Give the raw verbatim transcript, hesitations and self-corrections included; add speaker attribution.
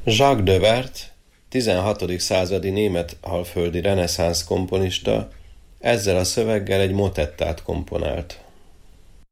Speaker 1: Jacques de Wert, tizenhatodik századi német alföldi reneszánsz komponista, ezzel a szöveggel egy motettát komponált.